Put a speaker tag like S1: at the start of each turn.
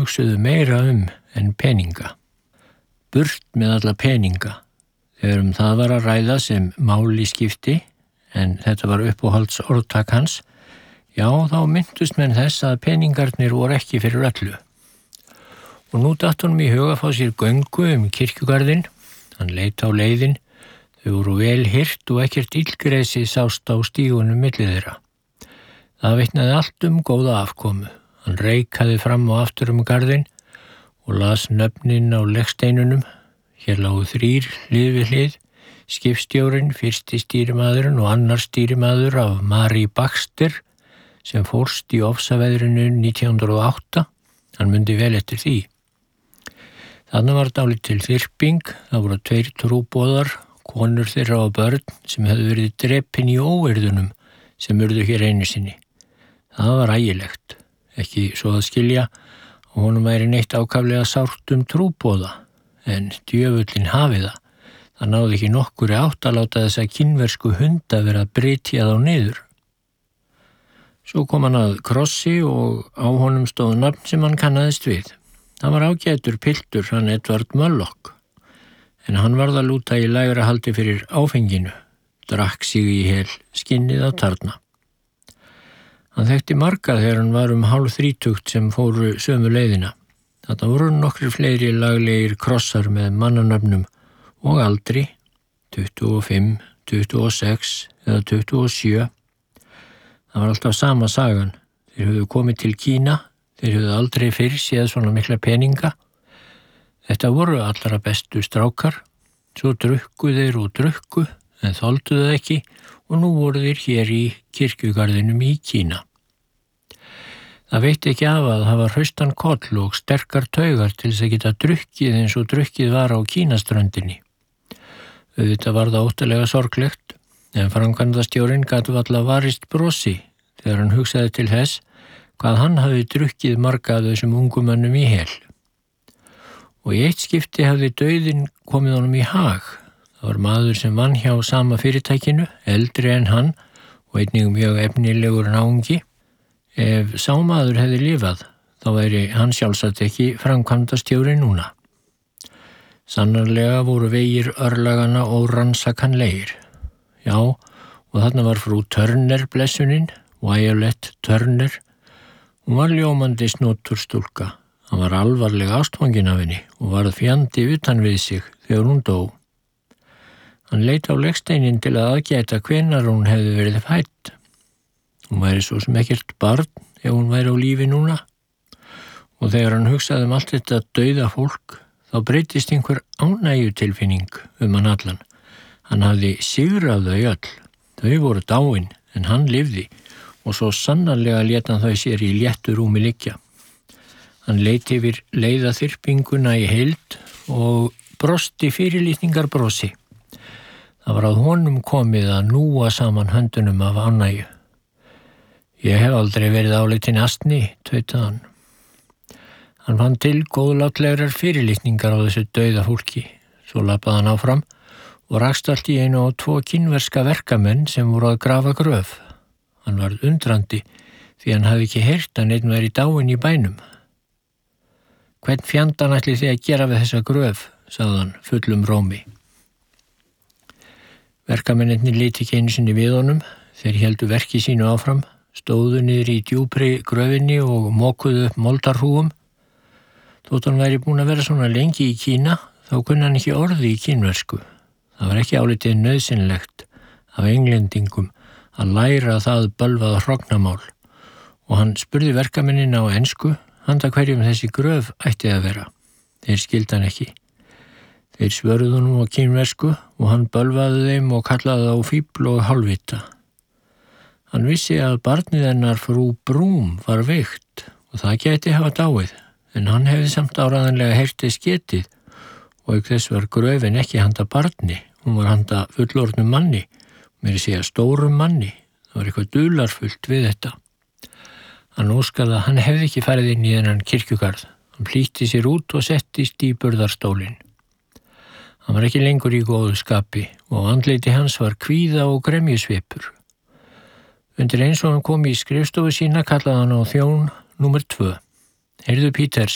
S1: hugsuðu meira en peninga. Burt með alla peninga. Þegar það var að ræða sem máli skipti, en þetta var uppáhalds orðtak hans, já, þá myndust menn þess að peningarnir voru ekki fyrir öllu. Og nú datt honum í huga að fá sér göngu kirkjugarðinn. Hann leit á leiðin. Þau voru vel hirt og ekkert illgresi sást á stígunum milli þeirra. Það vitnaði allt góða afkomu. Hann reikaði fram og aftur garðinn og las nöfnin á legsteinunum. Hér lágu 3 hlið við hlið. Skipstjórinn, fyrsti stýrimaðurinn og annar stýrimaður af Marie Baxter sem fórst í ofsaveðrinu 1908. Hann mundi vel eftir því. Þannig var dálítil þyrping. Það voru 2 trúboðar, konur þeirra og börn sem hefðu verið drepin í óeirðunum sem urðu hér einu sinni. Það var ægilegt. Ekki svo að skilja og honum væri neitt ákaflega sárt trúboða, en djöfullinn hafi það. Það náði ekki nokkuri átt að láta þessa kínversku hunda vera að brytja þá niður. Svo kom hann að krossi og á honum stóð nafn sem hann kannaðist við. Það var ágætur piltur, hann Edvard Möllock, en hann varð að lúta í lægra haldi fyrir áfenginu, drakk sig í hel skinnið á tarna. Hann þekkti marga þegar hann var 30 sem fóru sömu leiðina. Þetta voru nokkrir fleiri laglegir krossar með mannanöfnum og aldri, 25, 26 eða 27. Það var alltaf sama sagan. Þeir höfðu komið til Kína, þeir höfðu aldrei fyrr séð svona mikla peninga. Þetta voru allra bestu strákar, svo drukku þeir og drukku, en þoldu það ekki og nú voru þeir hér í kirkjugarðinum í Kína. Það veitti ekki af að hafa hraustan koll og sterkar taugar til þess að geta drukkið eins og drukkið var á Kínaströndinni. Auðvitað var það óttalega sorglegt, en framkvæmdastjórinn gat varla varist brosi þegar hann hugsaði til þess hvað hann hafði drukkið marga af þessum ungumönnum í hel. Og í eitt skipti hafði dauðinn komið honum í hag. Það var maður sem vann hjá sama fyrirtækinu, eldri en hann og einnig mjög efnilegur náungi. Ef sá maður hefði lifað, þá væri hann sjálfsagt ekki framkvæmdastjóri núna. Sannarlega voru vegir örlagana órannsakanlegir. Já, og þarna var frú Turner blessunin, Violet Turner. Hún var ljómandi snottur stúlka. Hann var alvarlega ástfanginn af henni og varð fjandi utan við sig þegar hún dó. Hann leit á legsteinin til að aðgæta hvenær hún hefði verið fædd. Hún væri svo sem ekkert barn ef hún væri á lífi núna. Og þegar hann hugsaði allt þetta dauða fólk, þá breytist einhver ánægjutilfinning hann allan. Hann hafði sigrað þau öll. Þau voru dáin, en hann lifði og svo sannarlega lét hann þau sér í léttu rúmi liggja. Hann leit yfir leiðaþyrpinguna í heild og brosti fyrirlitningarbrosi. Það var að honum komið að núa saman höndunum af ánægju. Ég hef aldrei verið álitin astni, tautaði hann. Hann fann til góðlátlegrar fyrirlitningar á þessu dauða fólki. Svo labbaði hann áfram og rakst allt í einu á 2 kínverska verkamenn sem voru að grafa gröf. Hann varð undrandi því hann hafði ekki heyrt að neinn væri dáinn í bænum. Hvern fjandann ætlið þið að gera við þessa gröf, sagði hann fullum rómi. Verkamennirnir litu ekki einu sinni við honum. Þeir héldu verki sínu áfram, stóðu niður í djúpri gröfinni og mokuðu upp moldarhrúgum. Þótt hann væri búinn að vera svona lengi í Kína, þá kunni hann ekki orði í kínversku. Það var ekki álitið nauðsynlegt af englendingum að læra það bölvað hrognamál og hann spurði verkamennina á ensku handa hverjum þessi gröf ætti að vera. Þeir skildu hann ekki. Þeir svöruðu honum á kínversku og hann bölvaði þeim og kallaði þá fífl og hálfvita. Hann vissi að barnið hennar frú Brúm var veikt og það gæti hafa dáið, en hann hefði samt áræðanlega heyrt þess getið og auk þess var gröfin ekki handa barni, hún var handa fullorðnum manni, meira segja stórum manni. Það var eitthvað dularfullt við þetta. Hann óskaði að hann hefði ekki farið inn í þennan kirkjugarð. Hann flýtti sér út og settist í burðarstólinn. Hann var ekki lengur í góðu skapi og andliti hans var kvíða og gremjusvipur. Undir eins og hann kom í skrifstofu sína kallaði hann á þjón númer 2. Heyrðu Peters,